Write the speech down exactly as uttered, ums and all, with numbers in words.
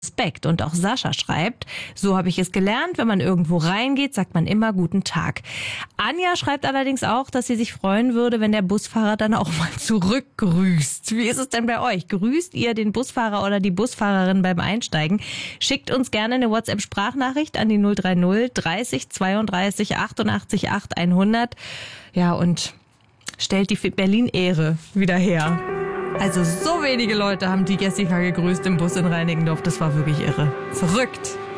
Respekt. Und auch Sascha schreibt, so habe ich es gelernt, wenn man irgendwo reingeht, sagt man immer guten Tag. Anja schreibt allerdings auch, dass sie sich freuen würde, wenn der Busfahrer dann auch mal zurückgrüßt. Wie ist es denn bei euch? Grüßt ihr den Busfahrer oder die Busfahrerin beim Einsteigen? Schickt uns gerne eine WhatsApp-Sprachnachricht an die null drei null dreißig zweiunddreißig achtundachtzig acht hundert. Ja, und stellt die Berlin-Ehre wieder her. Also so wenige Leute haben die Jessica gegrüßt im Bus in Reinickendorf. Das war wirklich irre. Verrückt.